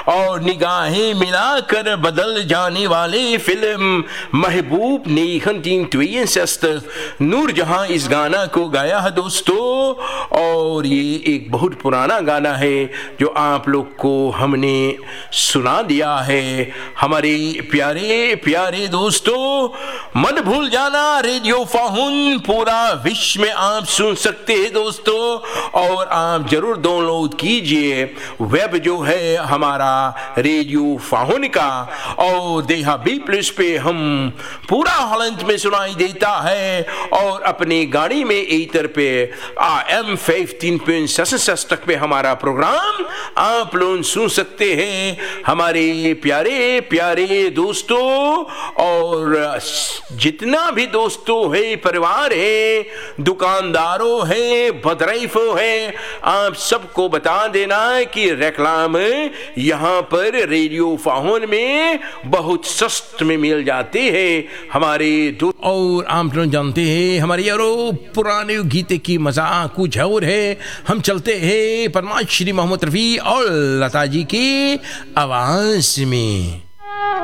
और निगाहें मिलाकर बदल जाने वाले फिल्म महबूब ने 1962 नूरजहां इस गाना को गाया है दोस्तों। और ये एक बहुत पुराना गाना है जो आप लोग को हमने सुना दिया है। हमारे प्यारे प्यारे दोस्तों, मत भूल जाना रेडियो फाहुन पूरा विश्व में आप सुन सकते हैं दोस्तों। और आप जरूर डाउनलोड कीजिए वेब जो है हमारा रेडियो फाहुन का, और देहा बी प्लस पे हम पूरा हॉलैंड में सुनाई देता है। और अपनी गाड़ी में ईथर पे AM 15.66 तक पे हमारा प्रोग्राम आप लोग सुन सकते हैं हमारे प्यारे प्यारे दोस्तों। और जितना भी दोस्तों है, परिवार है, दुकानदारों है, बदराइफों है, आप सबको बता देना है कि रेक्लाम यहाँ पर रेडियो फाहुन में बहुत सस्त में मिल जाते हैं हमारे दोस्त। और आप लोग जानते हैं हमारे यारो पुराने गीते की मजा कुछ और है। हम चलते हैं परमात्मा श्री मोहम्मद रफी और लता जी की आवाज में।